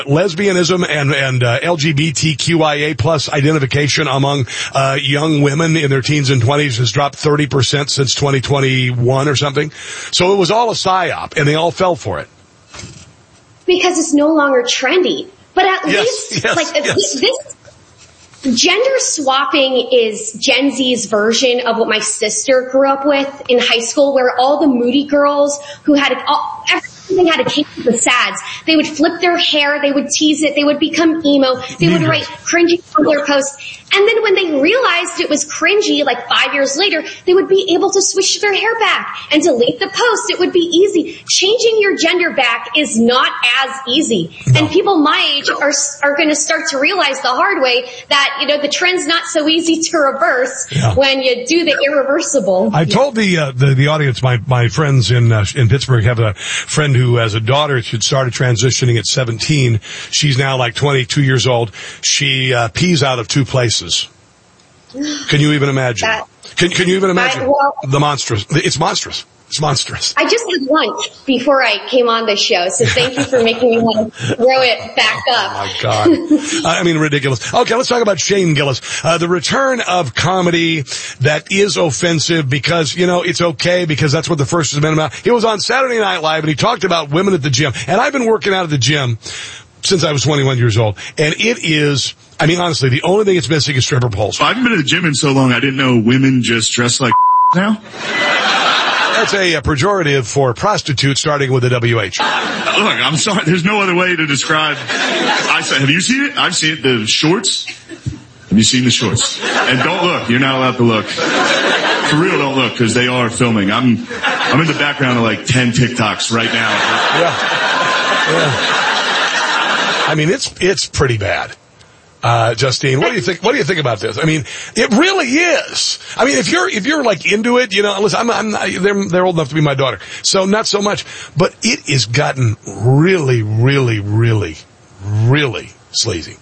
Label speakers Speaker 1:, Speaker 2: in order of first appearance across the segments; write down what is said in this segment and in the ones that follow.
Speaker 1: lesbianism and LGBTQIA plus identification among young women in their teens and 20s has dropped 30% since 2021 or something. So it was all a psyop, and they all fell for it.
Speaker 2: Because it's no longer trendy. But at least, this gender swapping is Gen Z's version of what my sister grew up with in high school, where all the moody girls who had everything had a case of the sads. They would flip their hair, they would tease it, they would become emo, they would write cringy Tumblr posts. And then when they realized it was cringy, like 5 years later, they would be able to switch their hair back and delete the post. It would be easy. Changing your gender back is not as easy. No. And people my age are going to start to realize the hard way that, the trend's not so easy to reverse when you do the irreversible.
Speaker 1: I told the audience, my friends in Pittsburgh have a friend who has a daughter who started transitioning at 17. She's now like 22 years old. She pees out of two places. Can you even imagine? Can you even imagine the monstrous? It's monstrous. It's monstrous.
Speaker 2: I just had lunch before I came on the show, so thank you for making me want to throw it back up.
Speaker 1: Oh, my God. Ridiculous. Okay, let's talk about Shane Gillis. The return of comedy that is offensive because, it's okay because that's what the first has been about. He was on Saturday Night Live and he talked about women at the gym. And I've been working out at the gym since I was 21 years old. And it is, honestly, the only thing it's missing is stripper poles.
Speaker 3: I haven't been at the gym in so long, I didn't know women just dress like now.
Speaker 1: That's a pejorative for prostitutes starting with a WH.
Speaker 3: Look, I'm sorry. There's no other way to describe. Have you seen it? I've seen it. The shorts. Have you seen the shorts? And don't look. You're not allowed to look. For real, don't look because they are filming. I'm in the background of like 10 TikToks right now.
Speaker 1: Yeah. It's pretty bad. Justine, what do you think? What do you think about this? It really is. If you're like into it, listen, they're old enough to be my daughter, so not so much. But it has gotten really, really, really, really sleazy.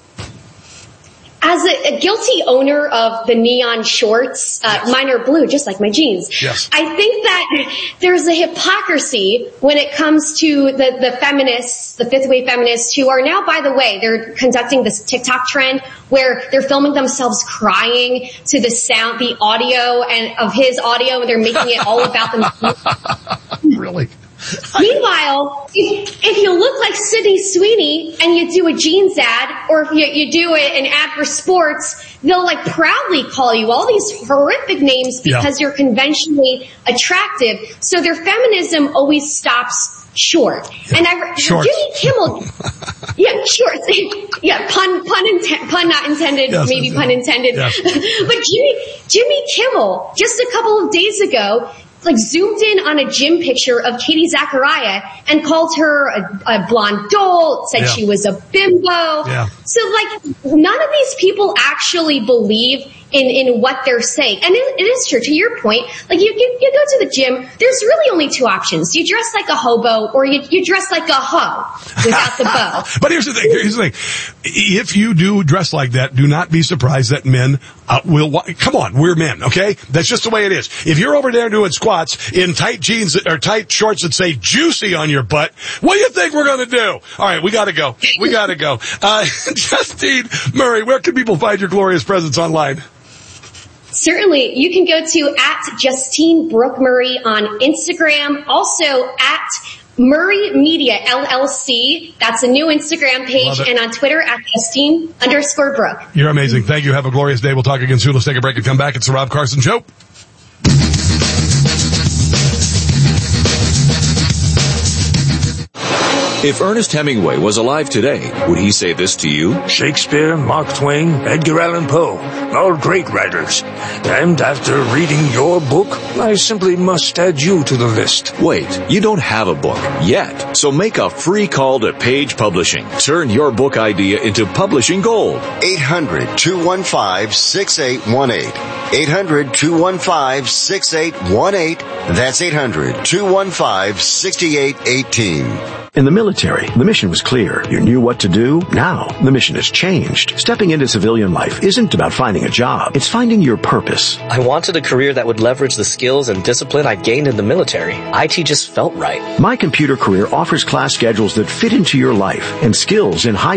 Speaker 2: As a guilty owner of the neon shorts, mine are blue, just like my jeans.
Speaker 1: Yes.
Speaker 2: I think that there's a hypocrisy when it comes to the feminists, the fifth wave feminists, who are now, by the way, they're conducting this TikTok trend where they're filming themselves crying to the sound, the audio of his audio, and they're making it all about themselves.
Speaker 1: Really?
Speaker 2: Meanwhile, if you look like Sydney Sweeney and you do a jeans ad, or if you do an ad for sports, they'll proudly call you all these horrific names because you're conventionally attractive. So their feminism always stops short. And Jimmy Kimmel, short. Pun not intended, yes, maybe pun intended. Yes. But Jimmy Kimmel, just a couple of days ago, zoomed in on a gym picture of Katie Zachariah and called her a blonde dolt, said she was a bimbo.
Speaker 1: Yeah.
Speaker 2: So, none of these people actually believe in what they're saying. And it is true, to your point, you go to the gym, there's really only two options. You dress like a hobo, or you dress like a hoe without the bow.
Speaker 1: But here's the thing. If you do dress like that, do not be surprised that men will come on, we're men, okay? That's just the way it is. If you're over there doing squats in tight jeans or tight shorts that say juicy on your butt, what do you think we're gonna do? All right, we gotta go. Justine Murray, where can people find your glorious presence online?
Speaker 2: Certainly. You can go to @Justine Brooke Murray on Instagram. Also Murray Media LLC. That's a new Instagram page. And on Twitter @Justine_Brooke.
Speaker 1: You're amazing. Thank you. Have a glorious day. We'll talk again soon. Let's take a break and come back. It's the Rob Carson Show.
Speaker 4: If Ernest Hemingway was alive today, would he say this to you?
Speaker 5: Shakespeare, Mark Twain, Edgar Allan Poe, all great writers. And after reading your book, I simply must add you to the list.
Speaker 4: Wait, you don't have a book yet. So make a free call to Page Publishing. Turn your book idea into publishing gold.
Speaker 6: 800-215-6818. 800-215-6818. That's 800-215-6818.
Speaker 7: In the military, the mission was clear. You knew what to do. Now, the mission has changed. Stepping into civilian life isn't about finding a job. It's finding your purpose.
Speaker 8: I wanted a career that would leverage the skills and discipline I gained in the military. IT just felt right.
Speaker 7: My Computer Career offers class schedules that fit into your life and skills in high